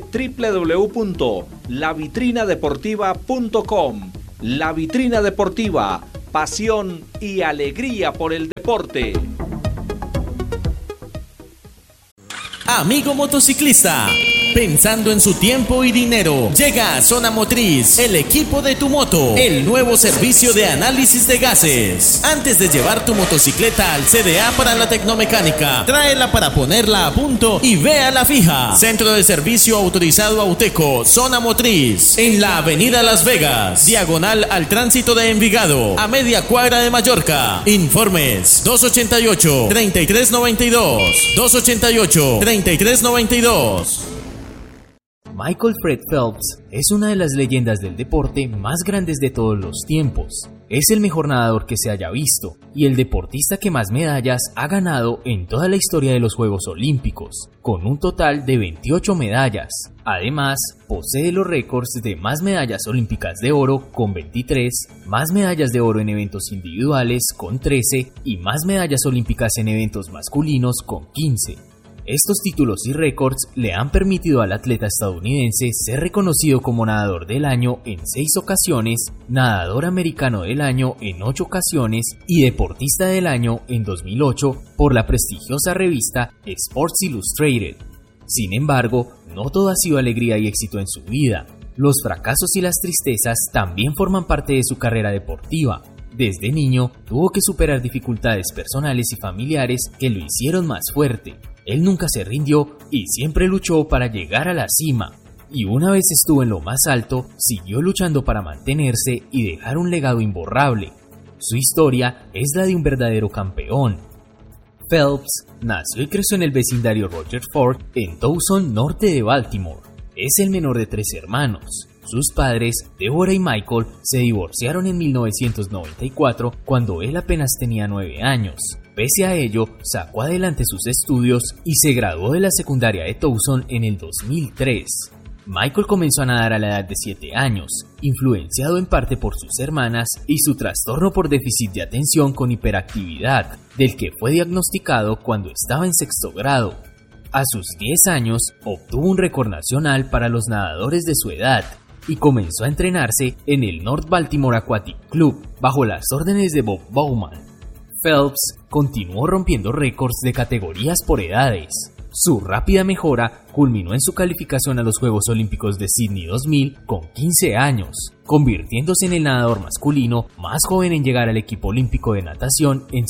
www.lavitrinadeportiva.com. La Vitrina Deportiva, pasión y alegría por el deporte. Amigo motociclista, pensando en su tiempo y dinero, llega a Zona Motriz, el equipo de tu moto, el nuevo servicio de análisis de gases. Antes de llevar tu motocicleta al CDA para la tecnomecánica, tráela para ponerla a punto y véala fija. Centro de servicio autorizado Auteco, Zona Motriz, en la avenida Las Vegas, diagonal al tránsito de Envigado, a media cuadra de Mallorca. Informes 288-3392, 288-3392. Michael Fred Phelps es una de las leyendas del deporte más grandes de todos los tiempos. Es el mejor nadador que se haya visto y el deportista que más medallas ha ganado en toda la historia de los Juegos Olímpicos, con un total de 28 medallas. Además, posee los récords de más medallas olímpicas de oro con 23, más medallas de oro en eventos individuales con 13 y más medallas olímpicas en eventos masculinos con 15. Estos títulos y récords le han permitido al atleta estadounidense ser reconocido como nadador del año en 6 ocasiones, nadador americano del año en 8 ocasiones y deportista del año en 2008 por la prestigiosa revista Sports Illustrated. Sin embargo, no todo ha sido alegría y éxito en su vida. Los fracasos y las tristezas también forman parte de su carrera deportiva. Desde niño, tuvo que superar dificultades personales y familiares que lo hicieron más fuerte. Él nunca se rindió y siempre luchó para llegar a la cima. Y una vez estuvo en lo más alto, siguió luchando para mantenerse y dejar un legado imborrable. Su historia es la de un verdadero campeón. Phelps nació y creció en el vecindario Roger Ford, en Towson, norte de Baltimore. Es el menor de 3 hermanos. Sus padres, Deborah y Michael, se divorciaron en 1994 cuando él apenas tenía 9 años. Pese a ello, sacó adelante sus estudios y se graduó de la secundaria de Towson en el 2003. Michael comenzó a nadar a la edad de 7 años, influenciado en parte por sus hermanas y su trastorno por déficit de atención con hiperactividad, del que fue diagnosticado cuando estaba en 6º grado. A sus 10 años, obtuvo un récord nacional para los nadadores de su edad y comenzó a entrenarse en el North Baltimore Aquatic Club, bajo las órdenes de Bob Bowman. Phelps continuó rompiendo récords de categorías por edades. Su rápida mejora culminó en su calificación a los Juegos Olímpicos de Sydney 2000 con 15 años, convirtiéndose en el nadador masculino más joven en llegar al equipo olímpico de natación en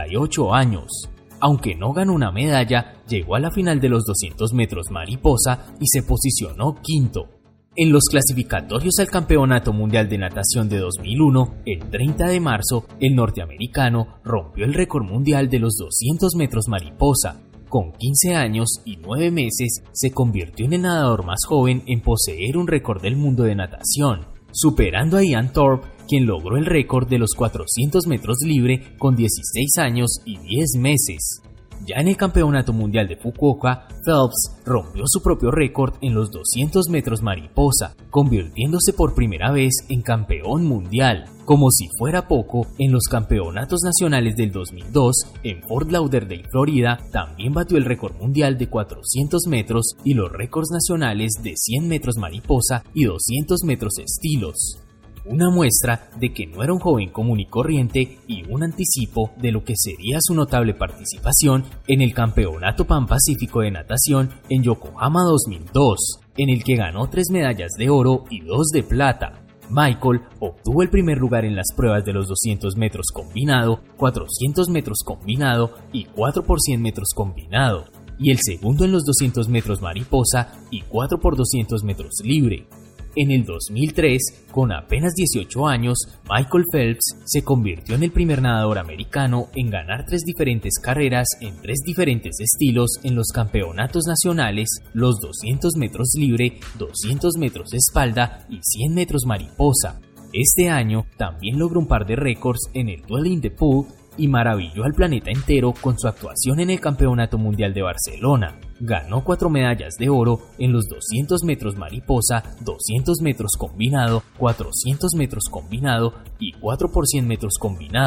68 años. Aunque no ganó una medalla, llegó a la final de los 200 metros mariposa y se posicionó quinto. En los clasificatorios al Campeonato Mundial de Natación de 2001, el 30 de marzo, el norteamericano rompió el récord mundial de los 200 metros mariposa. Con 15 años y 9 meses, se convirtió en el nadador más joven en poseer un récord del mundo de natación, superando a Ian Thorpe, quien logró el récord de los 400 metros libre con 16 años y 10 meses. Ya en el Campeonato Mundial de Fukuoka, Phelps rompió su propio récord en los 200 metros mariposa, convirtiéndose por primera vez en campeón mundial. Como si fuera poco, en los campeonatos nacionales del 2002, en Fort Lauderdale, Florida, también batió el récord mundial de 400 metros y los récords nacionales de 100 metros mariposa y 200 metros estilos. Una muestra de que no era un joven común y corriente y un anticipo de lo que sería su notable participación en el Campeonato Pan-Pacífico de Natación en Yokohama 2002, en el que ganó 3 medallas de oro y 2 de plata. Michael obtuvo el primer lugar en las pruebas de los 200 metros combinado, 400 metros combinado y 4 por 100 metros combinado, y el segundo en los 200 metros mariposa y 4 por 200 metros libre. En el 2003, con apenas 18 años, Michael Phelps se convirtió en el primer nadador americano en ganar 3 diferentes carreras en 3 diferentes estilos en los campeonatos nacionales, los 200 metros libre, 200 metros espalda y 100 metros mariposa. Este año también logró un par de récords en el Duel in the Pool y maravilló al planeta entero con su actuación en el Campeonato Mundial de Barcelona. Ganó 4 medallas de oro en los 200 metros mariposa, 200 metros combinado, 400 metros combinado y 4 por 100 metros combinado.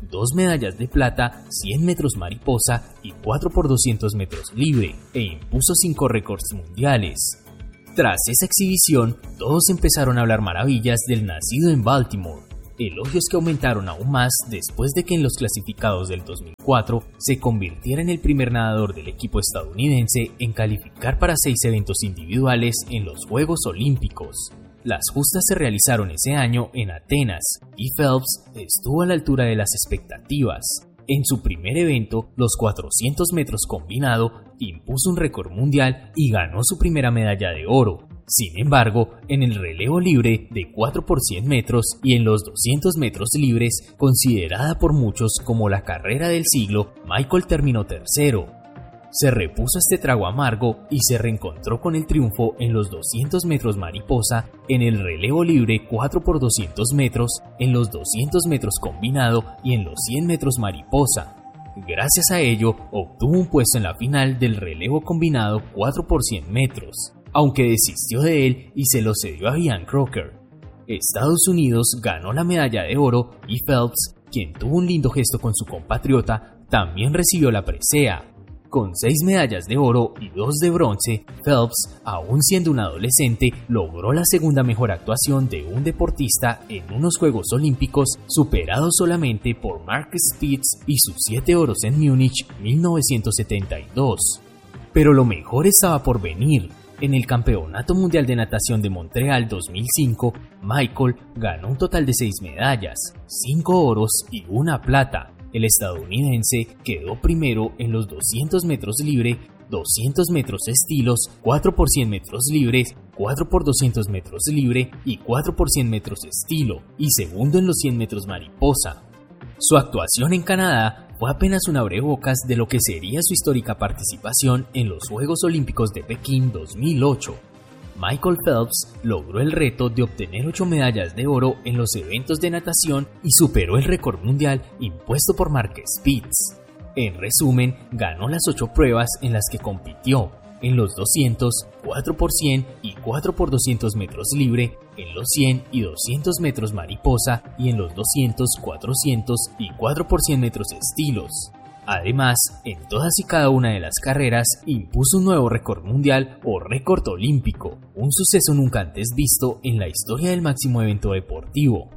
2 medallas de plata, 100 metros mariposa y 4 por 200 metros libre, e impuso 5 récords mundiales. Tras esa exhibición, todos empezaron a hablar maravillas del nacido en Baltimore, elogios que aumentaron aún más después de que en los clasificados del 2004 se convirtiera en el primer nadador del equipo estadounidense en calificar para 6 eventos individuales en los Juegos Olímpicos. Las justas se realizaron ese año en Atenas y Phelps estuvo a la altura de las expectativas. En su primer evento, los 400 metros combinado, impuso un récord mundial y ganó su primera medalla de oro. Sin embargo, en el relevo libre de 4 por 100 metros y en los 200 metros libres, considerada por muchos como la carrera del siglo, Michael terminó tercero. Se repuso este trago amargo y se reencontró con el triunfo en los 200 metros mariposa, en el relevo libre 4 por 200 metros, en los 200 metros combinado y en los 100 metros mariposa. Gracias a ello, obtuvo un puesto en la final del relevo combinado 4 por 100 metros, aunque desistió de él y se lo cedió a Ian Crocker. Estados Unidos ganó la medalla de oro y Phelps, quien tuvo un lindo gesto con su compatriota, también recibió la presea. Con 6 medallas de oro y 2 de bronce, Phelps, aún siendo un adolescente, logró la segunda mejor actuación de un deportista en unos Juegos Olímpicos, superado solamente por Mark Spitz y sus 7 oros en Múnich 1972. Pero lo mejor estaba por venir. En el Campeonato Mundial de Natación de Montreal 2005, Michael ganó un total de 6 medallas, 5 oros y 1 plata. El estadounidense quedó primero en los 200 metros libre, 200 metros estilos, 4 por 100 metros libres, 4 por 200 metros libre y 4 por 100 metros estilo, y segundo en los 100 metros mariposa. Su actuación en Canadá fue apenas un abrebocas de lo que sería su histórica participación en los Juegos Olímpicos de Pekín 2008. Michael Phelps logró el reto de obtener 8 medallas de oro en los eventos de natación y superó el récord mundial impuesto por Mark Spitz. En resumen, ganó las 8 pruebas en las que compitió, en los 200, 4 por 100 y 4 por 200 metros libre, en los 100 y 200 metros mariposa y en los 200, 400 y 4 por 100 metros estilos. Además, en todas y cada una de las carreras impuso un nuevo récord mundial o récord olímpico, un suceso nunca antes visto en la historia del máximo evento deportivo.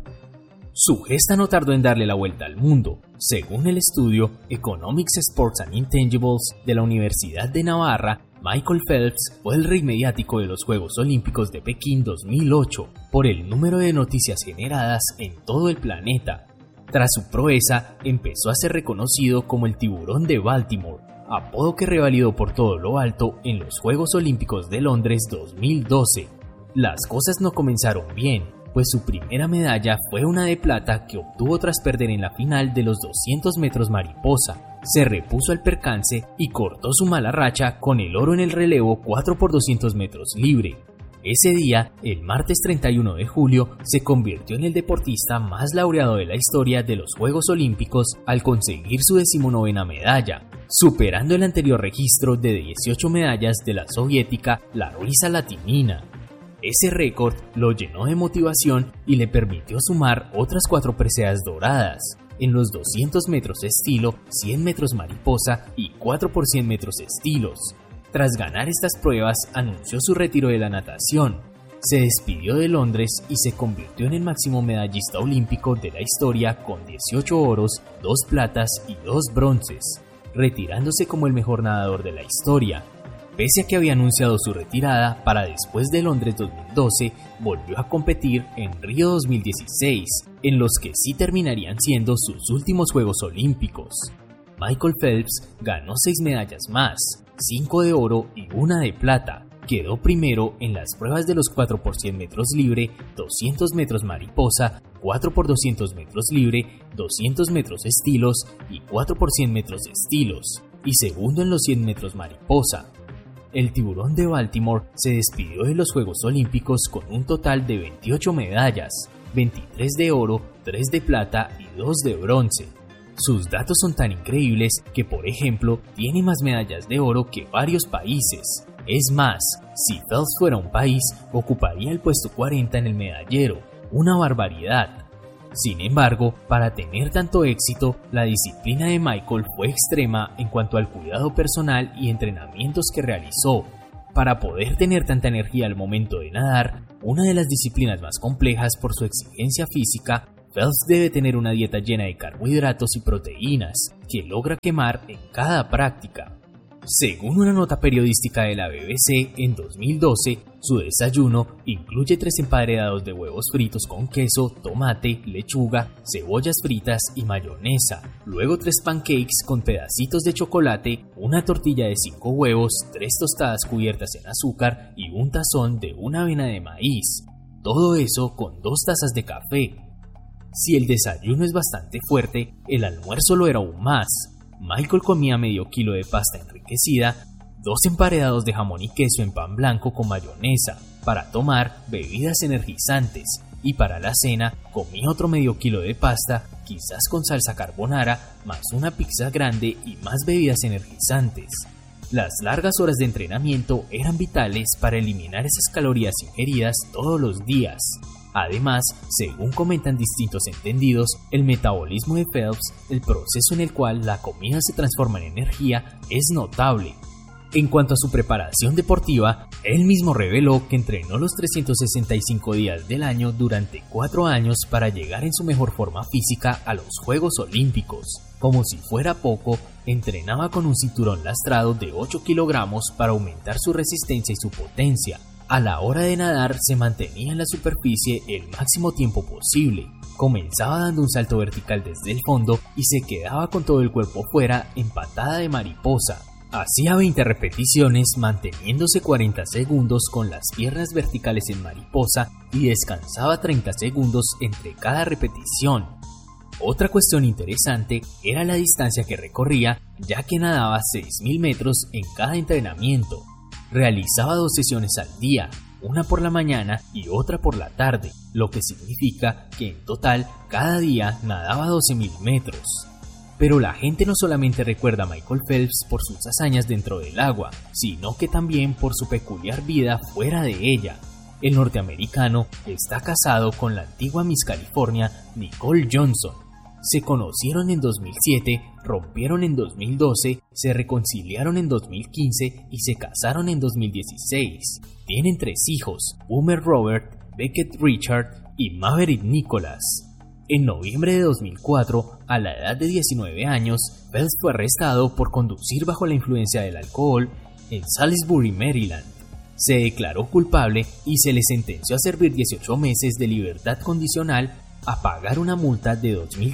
Su gesta no tardó en darle la vuelta al mundo. Según el estudio Economics, Sports and Intangibles de la Universidad de Navarra, Michael Phelps fue el rey mediático de los Juegos Olímpicos de Pekín 2008 por el número de noticias generadas en todo el planeta. Tras su proeza, empezó a ser reconocido como el tiburón de Baltimore, apodo que revalidó por todo lo alto en los Juegos Olímpicos de Londres 2012. Las cosas no comenzaron bien, pues su primera medalla fue una de plata que obtuvo tras perder en la final de los 200 metros mariposa. Se repuso al percance y cortó su mala racha con el oro en el relevo 4 por 200 metros libre. Ese día, el martes 31 de julio, se convirtió en el deportista más laureado de la historia de los Juegos Olímpicos al conseguir su 19ª medalla, superando el anterior registro de 18 medallas de la soviética Larisa Latinina. Ese récord lo llenó de motivación y le permitió sumar otras 4 preseas doradas, en los 200 metros estilo, 100 metros mariposa y 4 por 100 metros estilos. Tras ganar estas pruebas, anunció su retiro de la natación. Se despidió de Londres y se convirtió en el máximo medallista olímpico de la historia con 18 oros, 2 platas y 2 bronces, retirándose como el mejor nadador de la historia. Pese a que había anunciado su retirada para después de Londres 2012, volvió a competir en Río 2016, en los que sí terminarían siendo sus últimos Juegos Olímpicos. Michael Phelps ganó 6 medallas más, 5 de oro y 1 de plata. Quedó primero en las pruebas de los 4 por 100 metros libre, 200 metros mariposa, 4 por 200 metros libre, 200 metros estilos y 4 por 100 metros estilos, y segundo en los 100 metros mariposa. El tiburón de Baltimore se despidió de los Juegos Olímpicos con un total de 28 medallas, 23 de oro, 3 de plata y 2 de bronce. Sus datos son tan increíbles que, por ejemplo, tiene más medallas de oro que varios países. Es más, si Phelps fuera un país, ocuparía el puesto 40 en el medallero. Una barbaridad. Sin embargo, para tener tanto éxito, la disciplina de Michael fue extrema en cuanto al cuidado personal y entrenamientos que realizó. Para poder tener tanta energía al momento de nadar, una de las disciplinas más complejas por su exigencia física, Phelps debe tener una dieta llena de carbohidratos y proteínas, que logra quemar en cada práctica. Según una nota periodística de la BBC, en 2012, su desayuno incluye 3 emparedados de huevos fritos con queso, tomate, lechuga, cebollas fritas y mayonesa, luego 3 pancakes con pedacitos de chocolate, una tortilla de 5 huevos, 3 tostadas cubiertas en azúcar y un tazón de una avena de maíz. Todo eso con 2 tazas de café. Si el desayuno es bastante fuerte, el almuerzo lo era aún más. Michael comía medio kilo de pasta enriquecida, 2 emparedados de jamón y queso en pan blanco con mayonesa, para tomar bebidas energizantes, y para la cena comía otro medio kilo de pasta, quizás con salsa carbonara, más una pizza grande y más bebidas energizantes. Las largas horas de entrenamiento eran vitales para eliminar esas calorías ingeridas todos los días. Además, según comentan distintos entendidos, el metabolismo de Phelps, el proceso en el cual la comida se transforma en energía, es notable. En cuanto a su preparación deportiva, él mismo reveló que entrenó los 365 días del año durante 4 años para llegar en su mejor forma física a los Juegos Olímpicos. Como si fuera poco, entrenaba con un cinturón lastrado de 8 kilogramos para aumentar su resistencia y su potencia. A la hora de nadar se mantenía en la superficie el máximo tiempo posible. Comenzaba dando un salto vertical desde el fondo y se quedaba con todo el cuerpo fuera en patada de mariposa. Hacía 20 repeticiones manteniéndose 40 segundos con las piernas verticales en mariposa y descansaba 30 segundos entre cada repetición. Otra cuestión interesante era la distancia que recorría, ya que nadaba 6.000 metros en cada entrenamiento. Realizaba 2 sesiones al día, una por la mañana y otra por la tarde, lo que significa que en total cada día nadaba 12.000 metros. Pero la gente no solamente recuerda a Michael Phelps por sus hazañas dentro del agua, sino que también por su peculiar vida fuera de ella. El norteamericano está casado con la antigua Miss California Nicole Johnson. Se conocieron en 2007, rompieron en 2012, se reconciliaron en 2015 y se casaron en 2016. Tienen 3 hijos, Boomer Robert, Beckett Richard y Maverick Nicholas. En noviembre de 2004, a la edad de 19 años, Phelps fue arrestado por conducir bajo la influencia del alcohol en Salisbury, Maryland. Se declaró culpable y se le sentenció a servir 18 meses de libertad condicional, a pagar una multa de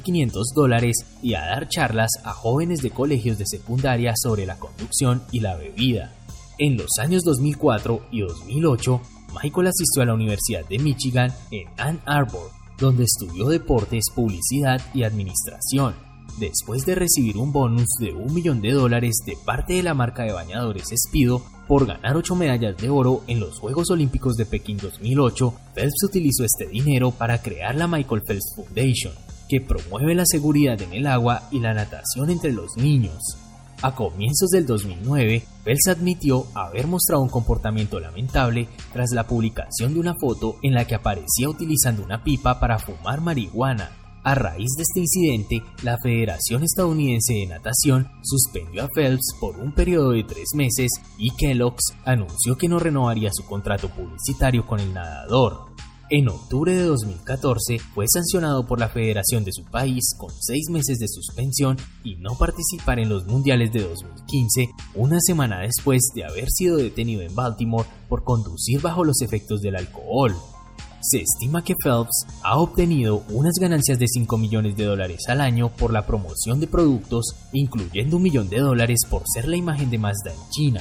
$2.500 y a dar charlas a jóvenes de colegios de secundaria sobre la conducción y la bebida. En los años 2004 y 2008, Michael asistió a la Universidad de Michigan en Ann Arbor, donde estudió deportes, publicidad y administración. Después de recibir un bonus de $1 millón de parte de la marca de bañadores Speedo por ganar 8 medallas de oro en los Juegos Olímpicos de Pekín 2008, Phelps utilizó este dinero para crear la Michael Phelps Foundation, que promueve la seguridad en el agua y la natación entre los niños. A comienzos del 2009, Phelps admitió haber mostrado un comportamiento lamentable tras la publicación de una foto en la que aparecía utilizando una pipa para fumar marihuana. A raíz de este incidente, la Federación Estadounidense de Natación suspendió a Phelps por un periodo de 3 meses y Kellogg's anunció que no renovaría su contrato publicitario con el nadador. En octubre de 2014 fue sancionado por la federación de su país con 6 meses de suspensión y no participar en los mundiales de 2015, una semana después de haber sido detenido en Baltimore por conducir bajo los efectos del alcohol. Se estima que Phelps ha obtenido unas ganancias de $5 millones al año por la promoción de productos, incluyendo $1 millón por ser la imagen de Mazda en China.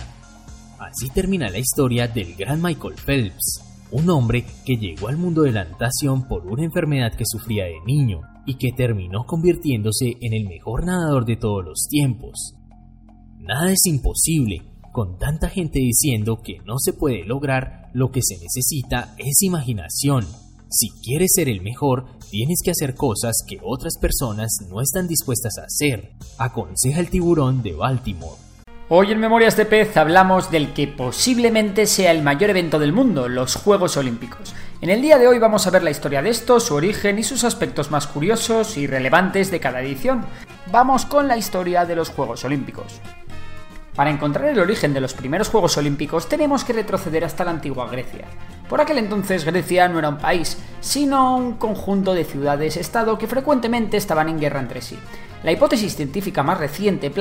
Así termina la historia del gran Michael Phelps, un hombre que llegó al mundo de la natación por una enfermedad que sufría de niño y que terminó convirtiéndose en el mejor nadador de todos los tiempos. Nada es imposible. Con tanta gente diciendo que no se puede lograr, lo que se necesita es imaginación. Si quieres ser el mejor, tienes que hacer cosas que otras personas no están dispuestas a hacer, aconseja el tiburón de Baltimore. Hoy en Memorias de Pez hablamos del que posiblemente sea el mayor evento del mundo, los Juegos Olímpicos. En el día de hoy vamos a ver la historia de estos, su origen y sus aspectos más curiosos y relevantes de cada edición. Vamos con la historia de los Juegos Olímpicos. Para encontrar el origen de los primeros Juegos Olímpicos tenemos que retroceder hasta la antigua Grecia. Por aquel entonces Grecia no era un país, sino un conjunto de ciudades-estado que frecuentemente estaban en guerra entre sí. La hipótesis científica más reciente